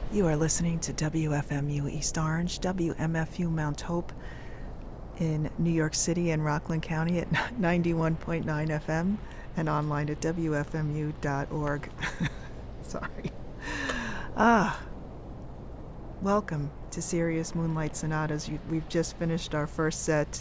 You are listening to WFMU East Orange, WMFU Mount Hope in New York City and Rockland County at 91.9 FM and online at WFMU.org. Sorry. Welcome to Sirius Moonlight Sonatas. We've just finished our first set.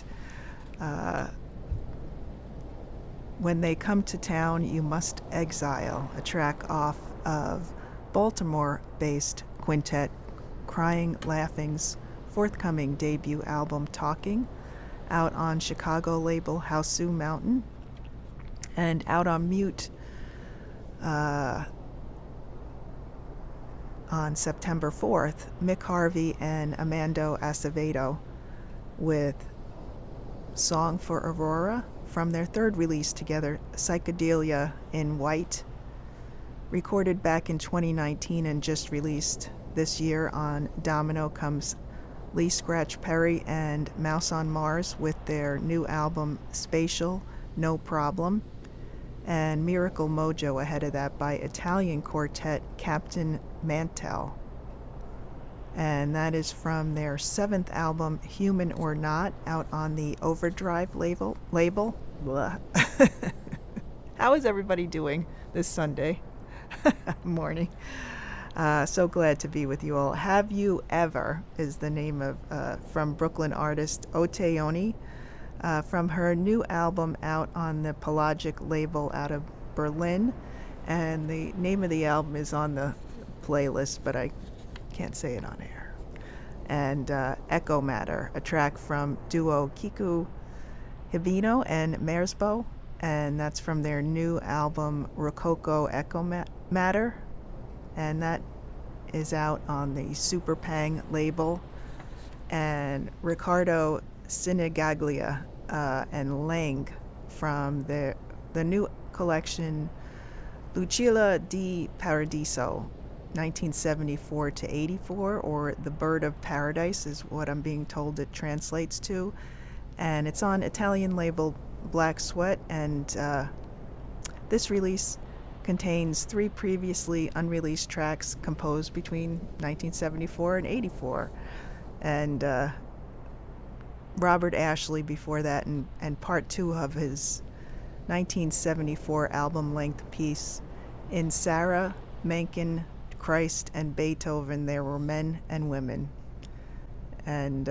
When They Come to Town, You Must Exile, a track off of Baltimore-based quintet Crying Laughing's forthcoming debut album Talking, out on Chicago label Hausu Mountain, and out on Mute on September 4th, Mick Harvey and Amando Acevedo with Song for Aurora from their third release together, Psychedelia in White, recorded back in 2019 and just released this year on Domino comes Lee Scratch Perry and Mouse on Mars with their new album Spatial No Problem, and Miracle Mojo ahead of that by Italian quartet Captain Mantel. And that is from their seventh album Human or Not, out on the Overdrive label. Blah. How is everybody doing this Sunday morning? So glad to be with you all. Have You Ever is the name of from Brooklyn artist Oteoni, from her new album out on the Pelagic label out of Berlin, and the name of the album is on the playlist, but I can't say it on air. And Echo Matter, a track from duo Kiku Hibino and Mersbo, and that's from their new album Rococo Echo Matter, and that is out on the Super Pang label. And Ricardo Sinigaglia and Lang from the new collection Lucilla di Paradiso, 1974 to 84, or The Bird of Paradise is what I'm being told it translates to. And it's on Italian label Black Sweat, and this release contains 3 previously unreleased tracks composed between 1974 and 84. And Robert Ashley before that, and part 2 of his 1974 album-length piece, In Sarah, Mencken, Christ, and Beethoven, There Were Men and Women. And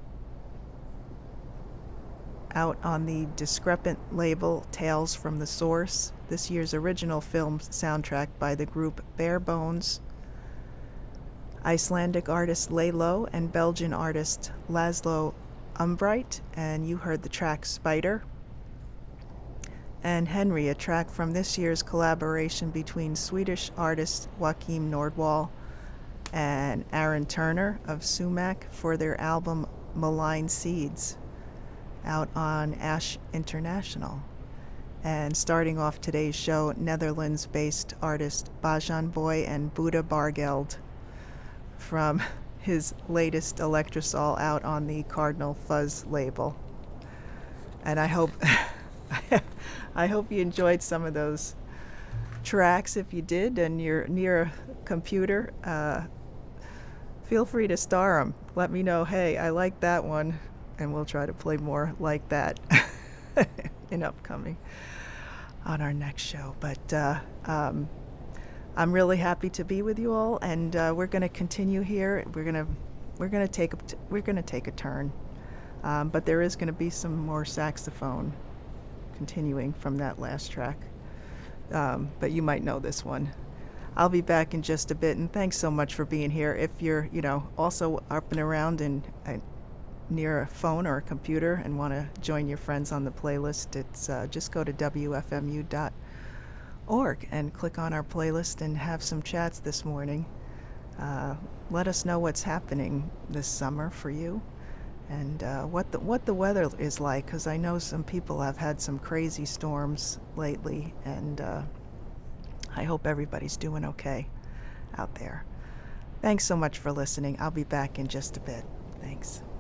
out on the Discrepant label Tales from the Source, this year's original film soundtrack by the group Bare Bones, Icelandic artist Laylo, and Belgian artist Laszlo Umbright, and you heard the track Spider. And Henry, a track from this year's collaboration between Swedish artist Joakim Nordwall and Aaron Turner of Sumac for their album Malign Seeds, out on Ash International. And starting off today's show, Netherlands-based artist Bajan Boy and Buddha Bargeld from his latest Electrosol out on the Cardinal Fuzz label. And I hope I hope you enjoyed some of those tracks. If you did and you're near a computer, feel free to star them. Let me know, hey, I like that one, and we'll try to play more like that in upcoming on our next show. But I'm really happy to be with you all, and we're going to continue here. We're going to take a turn, but there is going to be some more saxophone continuing from that last track. But you might know this one. I'll be back in just a bit, and thanks so much for being here. If you're, also up and around and near a phone or a computer and want to join your friends on the playlist, it's just go to WFMU.org and click on our playlist and have some chats this morning. Let us know what's happening this summer for you, and what the weather is like, because I know some people have had some crazy storms lately, and I hope everybody's doing okay out there. Thanks so much for listening. I'll be back in just a bit. Thanks.